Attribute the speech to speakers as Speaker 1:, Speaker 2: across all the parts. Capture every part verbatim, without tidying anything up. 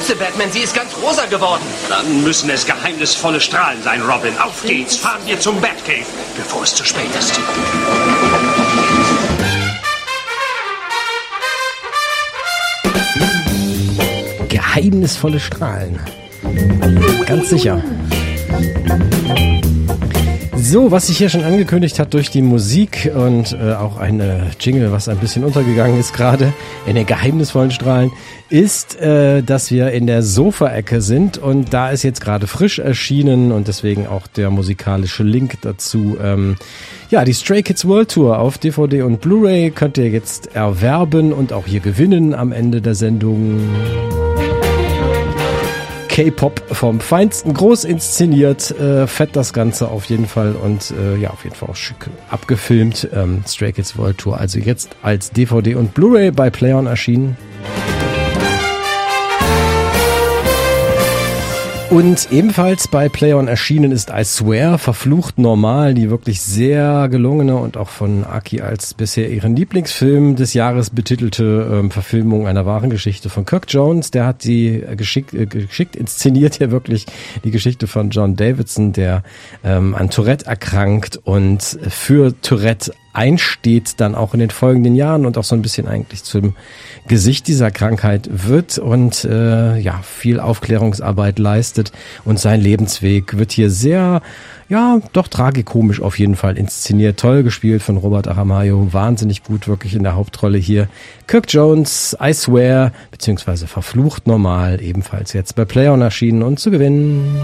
Speaker 1: Chance, Batman. Sie ist ganz rosa geworden.
Speaker 2: Dann müssen es geheimnisvolle Strahlen sein, Robin. Auf geht's. Fahren wir zum Batcave, bevor es zu spät ist.
Speaker 3: Geheimnisvolle Strahlen. Ganz sicher. So, was sich hier schon angekündigt hat durch die Musik und äh, auch ein äh, Jingle, was ein bisschen untergegangen ist gerade in den geheimnisvollen Strahlen, ist, äh, dass wir in der Sofa-Ecke sind und da ist jetzt gerade frisch erschienen und deswegen auch der musikalische Link dazu. Ähm, ja, die Stray Kids World Tour auf D V D und Blu-ray könnt ihr jetzt erwerben und auch hier gewinnen am Ende der Sendung. K-Pop vom Feinsten, groß inszeniert, äh, fett das Ganze auf jeden Fall und äh, ja, auf jeden Fall auch schick abgefilmt. Ähm, Stray Kids World Tour, also jetzt als D V D und Blu-ray bei Play-On erschienen. Und ebenfalls bei Play-On erschienen ist I Swear, verflucht normal, die wirklich sehr gelungene und auch von Aki als bisher ihren Lieblingsfilm des Jahres betitelte ähm, Verfilmung einer wahren Geschichte von Kirk Jones. Der hat die geschickt, äh, geschickt inszeniert, ja wirklich die Geschichte von John Davidson, der ähm, an Tourette erkrankt und für Tourette einsteht dann auch in den folgenden Jahren und auch so ein bisschen eigentlich zum Gesicht dieser Krankheit wird und äh, ja viel Aufklärungsarbeit leistet und sein Lebensweg wird hier sehr, ja doch tragikomisch auf jeden Fall inszeniert. Toll gespielt von Robert Aramayo, wahnsinnig gut wirklich in der Hauptrolle hier. Kirk Jones, I Swear, beziehungsweise verflucht normal, ebenfalls jetzt bei Play-On erschienen und zu gewinnen.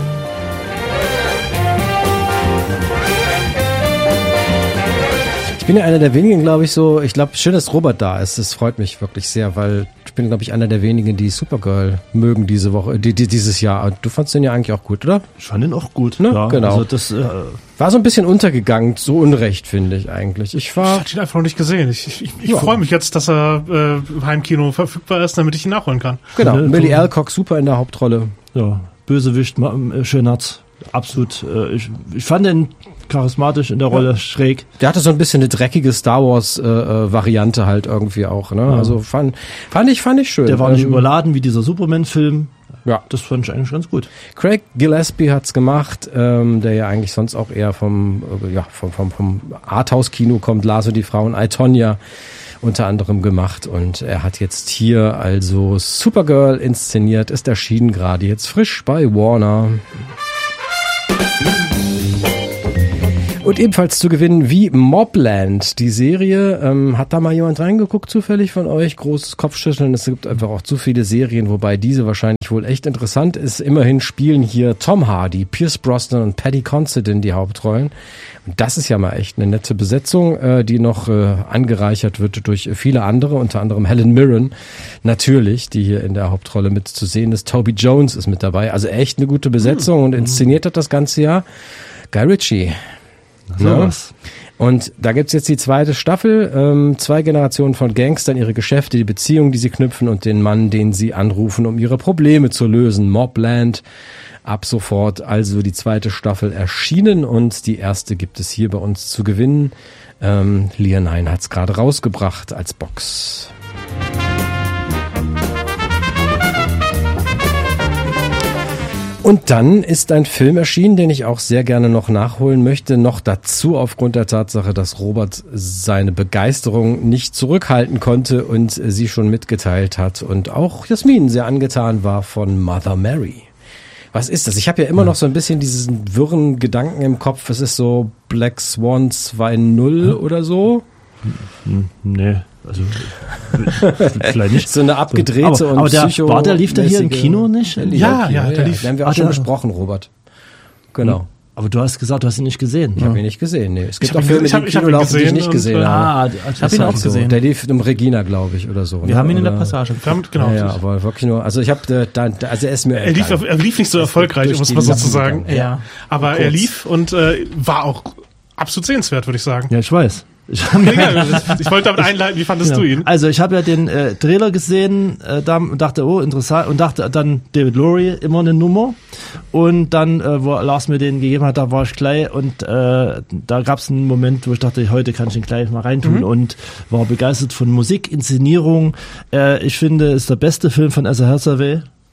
Speaker 3: Ich bin ja einer der wenigen, glaube ich, so, ich glaube, schön, dass Robert da ist, das freut mich wirklich sehr, weil ich bin, glaube ich, einer der wenigen, die Supergirl mögen diese Woche, die, die, dieses Jahr. Du fandst den ja eigentlich auch gut, oder?
Speaker 4: Ich fand den auch gut,
Speaker 3: ne?
Speaker 4: Ja,
Speaker 3: Genau.
Speaker 4: Also das äh,
Speaker 3: war so ein bisschen untergegangen, so unrecht, finde ich eigentlich. Ich war.
Speaker 5: Ich hatte ihn einfach noch nicht gesehen. Ich, ich, ich
Speaker 3: ja.
Speaker 5: freue mich jetzt, dass er äh, im Heimkino verfügbar ist, damit ich ihn nachholen kann.
Speaker 3: Genau,
Speaker 4: Ja,
Speaker 3: Millie Alcock super in der Hauptrolle.
Speaker 4: ja, Bösewicht, äh, Schönherz, absolut. Äh, ich, ich fand den charismatisch in der Rolle, ja. Schräg.
Speaker 3: Der hatte so ein bisschen eine dreckige Star Wars äh, Variante halt irgendwie auch, ne? Ja. Also fand, fand ich, fand ich schön.
Speaker 4: Der war nicht
Speaker 3: ähm,
Speaker 4: überladen wie dieser Superman-Film.
Speaker 3: Ja.
Speaker 4: Das fand ich eigentlich ganz gut.
Speaker 3: Craig Gillespie hat's gemacht, ähm, der ja eigentlich sonst auch eher vom, äh, ja, vom, vom, vom Arthouse-Kino kommt, Lars und die Frauen, I, Tonya unter anderem gemacht und er hat jetzt hier also Supergirl inszeniert, ist erschienen gerade jetzt frisch bei Warner. Und ebenfalls zu gewinnen wie Mobland, die Serie. Ähm, hat da mal jemand reingeguckt zufällig von euch? Großes Kopfschütteln. Es gibt einfach auch zu viele Serien, wobei diese wahrscheinlich wohl echt interessant ist. Immerhin spielen hier Tom Hardy, Pierce Brosnan und Paddy Considine die Hauptrollen. Und das ist ja mal echt eine nette Besetzung, äh, die noch äh, angereichert wird durch viele andere, unter anderem Helen Mirren natürlich, die hier in der Hauptrolle mit zu sehen ist. Toby Jones ist mit dabei. Also echt eine gute Besetzung mhm. und inszeniert hat das ganze Jahr Guy Ritchie.
Speaker 4: So
Speaker 3: ja.
Speaker 4: was.
Speaker 3: Und da gibt's jetzt die zweite Staffel, ähm, zwei Generationen von Gangstern, ihre Geschäfte, die Beziehungen, die sie knüpfen und den Mann, den sie anrufen, um ihre Probleme zu lösen. Mobland, ab sofort also die zweite Staffel erschienen und die erste gibt es hier bei uns zu gewinnen. Ähm, Leonine hat's gerade rausgebracht als Box. Und dann ist ein Film erschienen, den ich auch sehr gerne noch nachholen möchte. Noch dazu aufgrund der Tatsache, dass Robert seine Begeisterung nicht zurückhalten konnte und sie schon mitgeteilt hat. Und auch Jasmin sehr angetan war von Mother Mary. Was ist das? Ich habe ja immer noch so ein bisschen diesen wirren Gedanken im Kopf. Es ist so Black Swan zwei null ja. oder so.
Speaker 4: Nee. Also vielleicht nicht.
Speaker 3: So eine abgedrehte
Speaker 4: aber,
Speaker 3: und
Speaker 4: aber der,
Speaker 3: Psycho-
Speaker 4: war der lief der hier im Kino nicht?
Speaker 3: Der
Speaker 5: ja, ja, der
Speaker 3: ja,
Speaker 5: lief.
Speaker 3: Den haben wir auch
Speaker 4: Ach,
Speaker 3: schon
Speaker 4: der,
Speaker 3: besprochen, Robert. Genau.
Speaker 4: Aber du hast gesagt, du hast ihn nicht gesehen.
Speaker 3: Ich
Speaker 4: ja.
Speaker 3: habe ihn nicht gesehen. Nee. Es gibt
Speaker 5: Ich
Speaker 3: auch
Speaker 5: hab
Speaker 3: Filme,
Speaker 5: ihn- ich hab-
Speaker 3: die
Speaker 5: ich hab
Speaker 3: im
Speaker 5: ihn
Speaker 3: Kino laufen, die ich
Speaker 5: gesehen
Speaker 3: nicht
Speaker 5: und,
Speaker 3: gesehen
Speaker 5: äh,
Speaker 3: habe.
Speaker 4: Ah,
Speaker 6: Ich habe ihn auch
Speaker 3: So,
Speaker 6: gesehen.
Speaker 3: der lief um Regina, glaube ich, oder so.
Speaker 6: Wir
Speaker 3: ne?
Speaker 6: haben ihn in der
Speaker 3: Oder-
Speaker 6: Passage.
Speaker 5: Wir haben, genau.
Speaker 3: Ja, ja, aber wirklich nur, also ich habe, da, da, also er ist mir
Speaker 5: Er lief,
Speaker 3: entgangen.
Speaker 5: er lief nicht so erfolgreich,
Speaker 3: durch
Speaker 5: um es
Speaker 3: die
Speaker 5: mal so
Speaker 3: Lappen
Speaker 5: zu sagen.
Speaker 3: gegangen.
Speaker 6: Ja.
Speaker 5: Aber
Speaker 3: Kurz.
Speaker 5: er lief und äh, war auch absolut sehenswert, würde ich sagen.
Speaker 4: Ja, ich weiß. Ich,
Speaker 5: Ja, ich wollte damit einleiten, wie fandest
Speaker 4: Genau.
Speaker 5: du ihn?
Speaker 4: Also ich habe ja den äh, Trailer gesehen äh, da, und dachte, oh, interessant. Und dachte dann, David Lowery, immer eine Nummer. Und dann, äh, wo Lars mir den gegeben hat, da war ich gleich. Und äh, da gab es einen Moment, wo ich dachte, heute kann ich ihn gleich mal reintun. Mhm. Und war begeistert von Musik, Inszenierung. Äh, ich finde, es ist der beste Film von Asa Hathaway.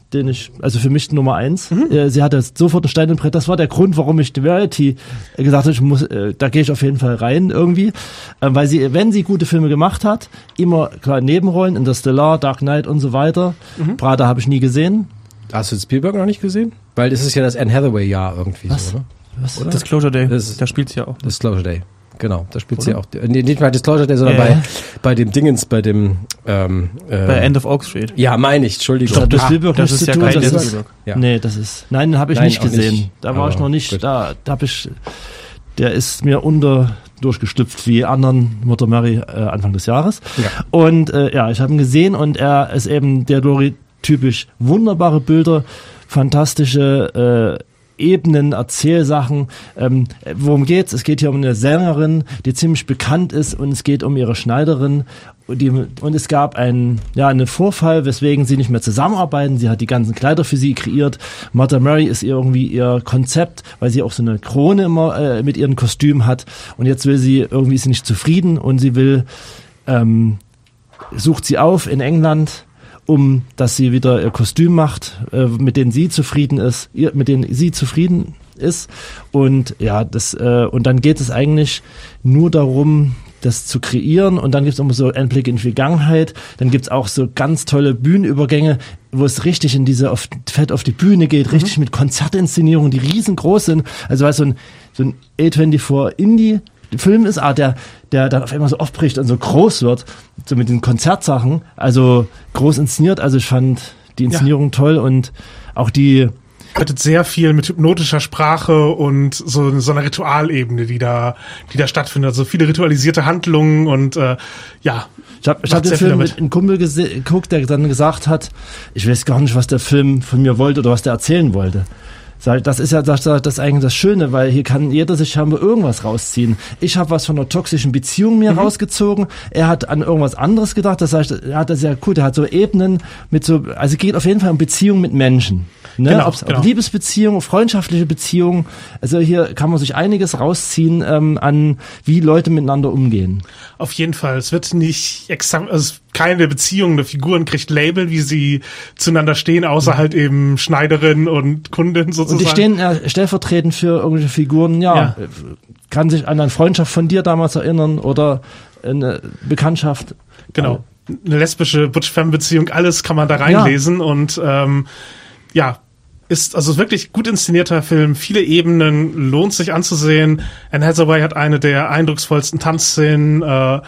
Speaker 4: den ich, also für mich Nummer eins. Mhm. Äh, sie hatte sofort ein Stein im Brett. Das war der Grund, warum ich die Variety gesagt habe, ich muss, äh, da gehe ich auf jeden Fall rein irgendwie. Äh, weil sie, wenn sie gute Filme gemacht hat, immer klar Nebenrollen, Interstellar, Dark Knight und so weiter. Mhm. Prada habe ich nie gesehen.
Speaker 3: Hast du Spielberg noch nicht gesehen? Weil das ist ja das Anne Hathaway-Jahr irgendwie.
Speaker 4: Was?
Speaker 3: So, oder?
Speaker 4: Was?
Speaker 5: Oder? Disclosure Day,
Speaker 3: das,
Speaker 5: da spielt sie ja auch.
Speaker 3: Disclosure Day. Genau, da spielt sie auch. Nee, nicht bei Disclosure Day, sondern ja, bei, ja. bei dem Dingens, bei dem ähm, äh,
Speaker 5: bei End of Oak Street.
Speaker 3: Ja, meine ich, Entschuldigung.
Speaker 4: Ich glaub, das, ah,
Speaker 5: das ist ja
Speaker 4: tun,
Speaker 5: kein
Speaker 4: das
Speaker 5: ist,
Speaker 4: ist, ja. Nee, das ist. Nein, habe ich
Speaker 3: nein,
Speaker 4: nicht gesehen.
Speaker 3: Nicht.
Speaker 4: Da war
Speaker 3: Aber
Speaker 4: ich noch nicht.
Speaker 3: Gut.
Speaker 4: Da, da habe ich. Der ist mir unter durchgestüpft wie anderen Mother Mary äh, Anfang des Jahres. Ja. Und äh, ja, ich habe ihn gesehen und er ist eben der Dory typisch wunderbare Bilder, fantastische äh, Ebenen, Erzählsachen. Ähm, worum geht's? Es geht hier um eine Sängerin, die ziemlich bekannt ist und es geht um ihre Schneiderin. Und, die, und es gab einen, ja, einen Vorfall, weswegen sie nicht mehr zusammenarbeiten. Sie hat die ganzen Kleider für sie kreiert. Mother Mary ist irgendwie ihr Konzept, weil sie auch so eine Krone immer äh, mit ihren Kostümen hat. Und jetzt will sie, irgendwie ist sie nicht zufrieden und sie will, ähm, sucht sie auf in England, um, dass sie wieder ihr Kostüm macht, äh, mit denen sie zufrieden ist, ihr, mit denen sie zufrieden ist. Und ja, das, äh, und dann geht es eigentlich nur darum, das zu kreieren. Und dann gibt es immer so Einblick in die Vergangenheit. Dann gibt es auch so ganz tolle Bühnenübergänge, wo es richtig in diese, auf, fett auf die Bühne geht, mhm. richtig mit Konzertinszenierungen, die riesengroß sind. Also weil so ein, so ein A vierundzwanzig Indie Film ist, ah, der, der dann auf einmal so aufbricht und so groß wird, so mit den Konzertsachen, also groß inszeniert, also ich fand die Inszenierung ja. toll und auch die
Speaker 5: arbeitet sehr viel mit hypnotischer Sprache und so, so einer Ritualebene, die da, die da stattfindet, also viele ritualisierte Handlungen und äh, ja.
Speaker 4: Ich habe ich hab den Film mit einem Kumpel gese- geguckt, der dann gesagt hat, ich weiß gar nicht, was der Film von mir wollte oder was der erzählen wollte. Das ist ja das, das ist eigentlich das Schöne, weil hier kann jeder sich scheinbar irgendwas rausziehen. Ich habe was von einer toxischen Beziehung mir mhm. rausgezogen. Er hat an irgendwas anderes gedacht. Das heißt, er hat das ja gut. Er hat so Ebenen mit so, also geht auf jeden Fall um Beziehungen mit Menschen. Ne?
Speaker 5: Genau,
Speaker 4: Ob's,
Speaker 5: genau.
Speaker 4: Ob Liebesbeziehungen, freundschaftliche Beziehungen. Also hier kann man sich einiges rausziehen ähm, an, wie Leute miteinander umgehen.
Speaker 5: Auf jeden Fall. Es wird nicht exakt, also keine Beziehung der Figuren kriegt Label, wie sie zueinander stehen, außer halt eben Schneiderin und Kundin sozusagen.
Speaker 4: Und die stehen ja stellvertretend für irgendwelche Figuren, ja, ja, kann sich an eine Freundschaft von dir damals erinnern oder eine Bekanntschaft.
Speaker 5: Genau, eine lesbische Butch-Femme-Beziehung, alles kann man da reinlesen ja. und ähm, ja, ist also wirklich gut inszenierter Film, viele Ebenen, lohnt sich anzusehen. Anne Hathaway hat eine der eindrucksvollsten Tanzszenen, äh,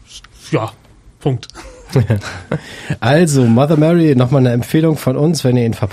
Speaker 5: ja, Punkt.
Speaker 3: Also, Mother Mary, nochmal eine Empfehlung von uns, wenn ihr ihn verpasst.